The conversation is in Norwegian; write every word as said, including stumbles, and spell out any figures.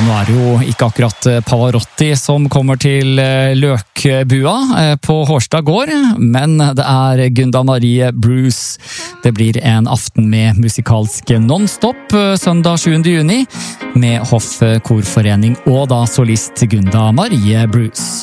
nå er det jo ikke akkurat Pavarotti som kommer til Løkbua på Hårstad gård, men det er Gunda Marie Bruce. Det blir en aften med musikalsk non-stop søndag sjuende juni, med Hoff Korforening og da solist Gunda Marie Bruce.